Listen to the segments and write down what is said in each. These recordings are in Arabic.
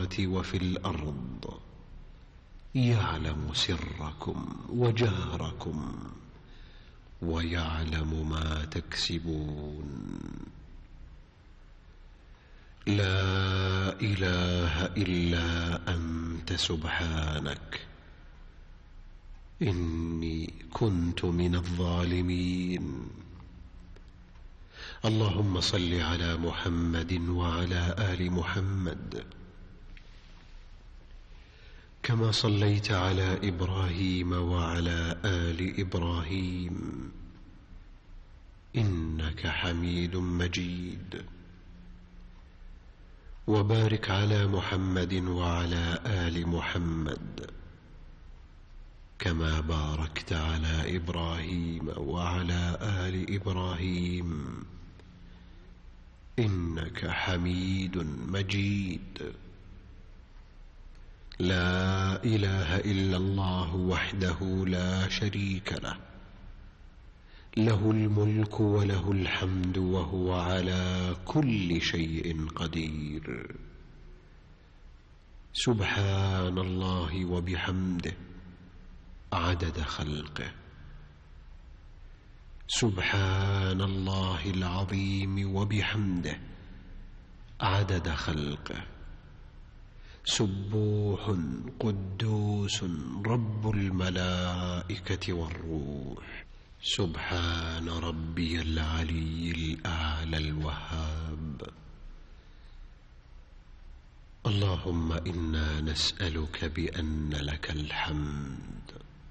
السماوات وفي الأرض يعلم سركم وجهركم ويعلم ما تكسبون. لا إله إلا أنت سبحانك إني كنت من الظالمين. اللهم صل على محمد وعلى آل محمد كما صليت على إبراهيم وعلى آل إبراهيم إنك حميد مجيد. وبارك على محمد وعلى آل محمد كما باركت على إبراهيم وعلى آل إبراهيم إنك حميد مجيد. لا إله إلا الله وحده لا شريك له، له الملك وله الحمد وهو على كل شيء قدير. سبحان الله وبحمده عدد خلقه. سبحان الله العظيم وبحمده عدد خلقه. سبوح قدوس رب الملائكة والروح. سبحان ربي العلي الأعلى الوهاب. اللهم إنا نسألك بأن لك الحمد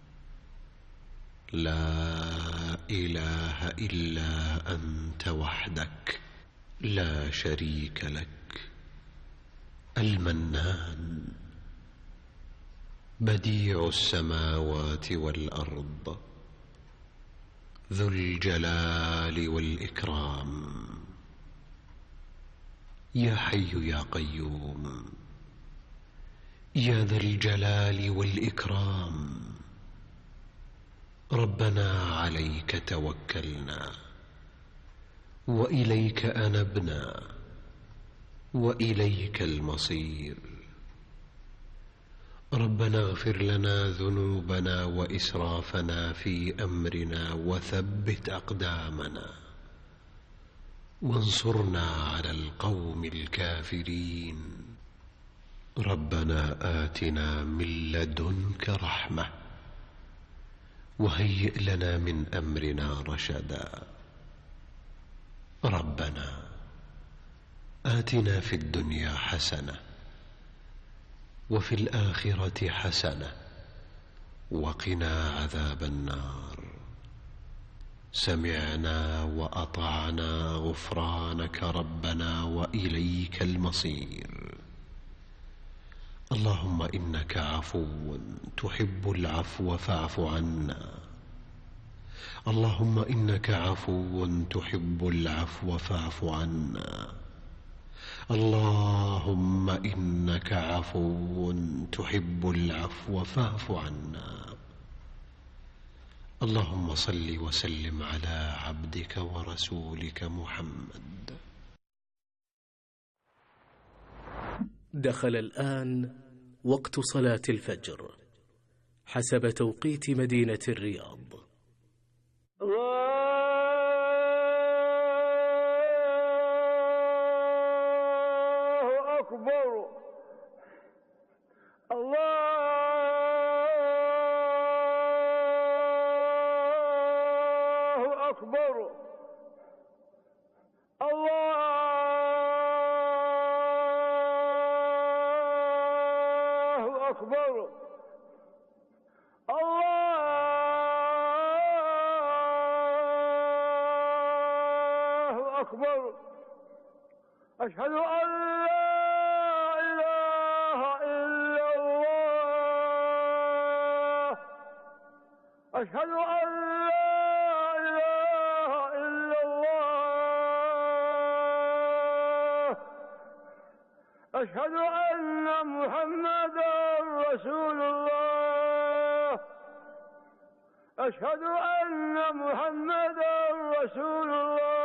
لا إله إلا أنت وحدك لا شريك لك، المنان بديع السماوات والأرض ذو الجلال والإكرام. يا حي يا قيوم يا ذا الجلال والإكرام. ربنا عليك توكلنا وإليك أنبنا وإليك المصير. ربنا اغفر لنا ذنوبنا وإسرافنا في أمرنا وثبت أقدامنا وانصرنا على القوم الكافرين. ربنا آتنا من لدنك رحمة وهيئ لنا من أمرنا رشدا. ربنا آتنا في الدنيا حسنة وفي الآخرة حسنة وقنا عذاب النار. سمعنا وأطعنا غفرانك ربنا وإليك المصير. اللهم إنك عفو تحب العفو فاعف عنا. اللهم إنك عفو تحب العفو فاعف عنا. اللهم إنك عفو تحب العفو فاعف عنا. اللهم صل وسلم على عبدك ورسولك محمد. دخل الآن وقت صلاة الفجر حسب توقيت مدينة الرياض. الله أكبر. الله أكبر. الله أكبر. الله أكبر. أشهد أن لا إله إلا الله. أشهد أن لا إله إلا الله. أشهد أن محمدا رسول الله. أشهد أن محمدا رسول الله.